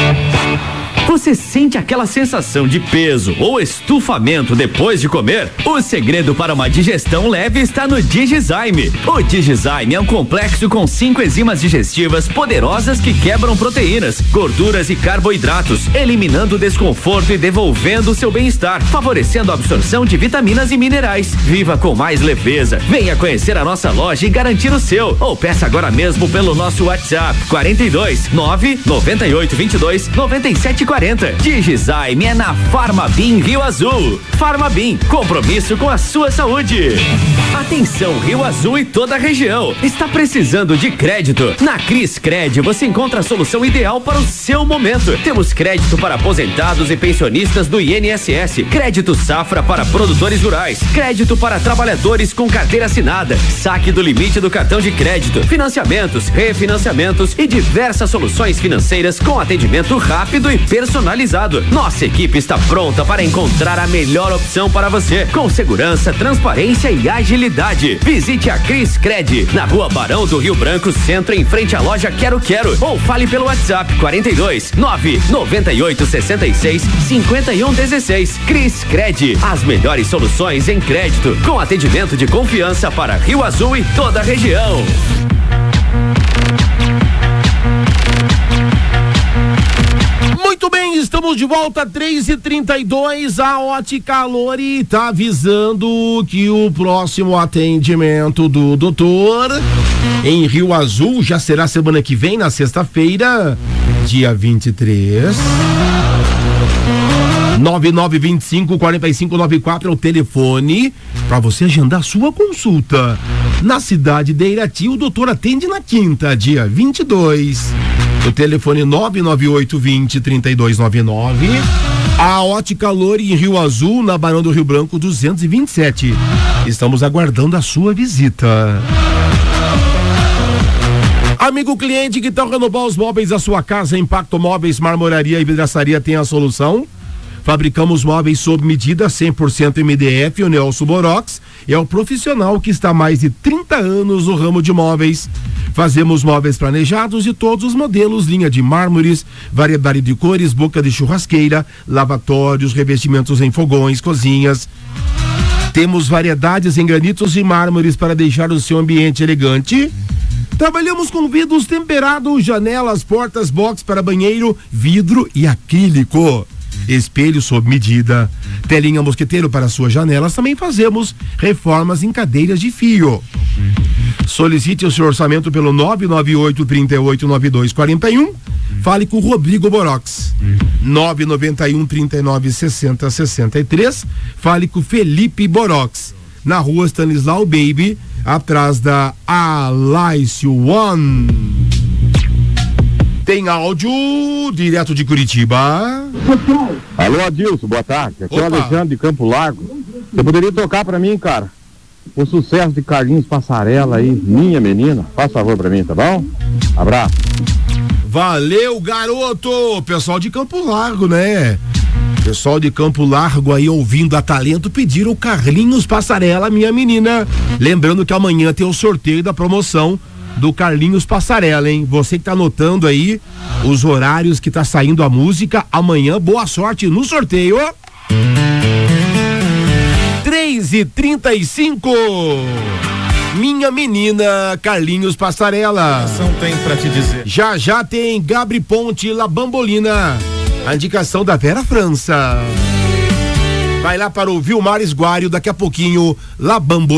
Você sente aquela sensação de peso ou estufamento depois de comer? O segredo para uma digestão leve está no Digizyme. O Digizyme é um complexo com 5 enzimas digestivas poderosas que quebram proteínas, gorduras e carboidratos, eliminando o desconforto e devolvendo o seu bem-estar, favorecendo a absorção de vitaminas e minerais. Viva com mais leveza. Venha conhecer a nossa loja e garantir o seu. Ou peça agora mesmo pelo nosso WhatsApp 42 998 22 97 40. Digizyme é na Farmabim Rio Azul. Farmabim, compromisso com a sua saúde. Atenção Rio Azul e toda a região. Está precisando de crédito? Na Cris Cred você encontra a solução ideal para o seu momento. Temos crédito para aposentados e pensionistas do INSS, crédito safra para produtores rurais, crédito para trabalhadores com carteira assinada, saque do limite do cartão de crédito, financiamentos, refinanciamentos e diversas soluções financeiras com atendimento rápido e personalizado. Nossa equipe está pronta para encontrar a melhor opção para você, com segurança, transparência e agilidade. Visite a Cris Cred na Rua Barão do Rio Branco, centro, em frente à loja Quero Quero, ou fale pelo WhatsApp 42 998 66 51 16. Cris Cred, as melhores soluções em crédito, com atendimento de confiança para Rio Azul e toda a região. Muito bem, estamos de volta, 3h32. A Ótica Lori está avisando que o próximo atendimento do doutor em Rio Azul já será semana que vem, na sexta-feira, dia 23. 9925-4594 é o telefone para você agendar sua consulta. Na cidade de Irati, o doutor atende na quinta, dia 22. O telefone 99820-3299. A Ótica Lori em Rio Azul, na Barão do Rio Branco 227. Estamos aguardando a sua visita. Amigo cliente que tal renovar os móveis da sua casa, Impacto Móveis, Marmoraria e Vidraçaria tem a solução. Fabricamos móveis sob medida, 100% MDF. O Nelson Borox é o profissional que está há mais de 30 anos no ramo de móveis. Fazemos móveis planejados de todos os modelos, linha de mármores, variedade de cores, boca de churrasqueira, lavatórios, revestimentos em fogões, cozinhas. Temos variedades em granitos e mármores para deixar o seu ambiente elegante. Trabalhamos com vidros temperados, janelas, portas, box para banheiro, vidro e acrílico. Espelho sob medida, telinha mosquiteiro para suas janelas. Também fazemos reformas em cadeiras de fio. Solicite o seu orçamento pelo 998-389241. Fale com o Rodrigo Borox. 991-3960-63. Fale com o Felipe Borox. Na rua Stanislau Baby, atrás da Alício One. Tem áudio direto de Curitiba. Alô, Adilson, boa tarde. Aqui é o Alexandre de Campo Largo. Você poderia tocar pra mim, cara, o sucesso de Carlinhos Passarela aí, Minha Menina? Faz favor pra mim, tá bom? Abraço. Valeu, garoto. Pessoal de Campo Largo, né? Pessoal de Campo Largo aí ouvindo a Talento pediram o Carlinhos Passarela, Minha Menina. Lembrando que amanhã tem o sorteio da promoção do Carlinhos Passarela, hein? Você que tá anotando aí os horários que tá saindo a música, amanhã, boa sorte no sorteio. 3h35. Minha Menina, Carlinhos Passarela. Tem pra te dizer. Já tem Gabri Ponte, La Bambolina. A indicação da Vera França. Vai lá para o Vilmar Esguário, daqui a pouquinho, La Bambolina.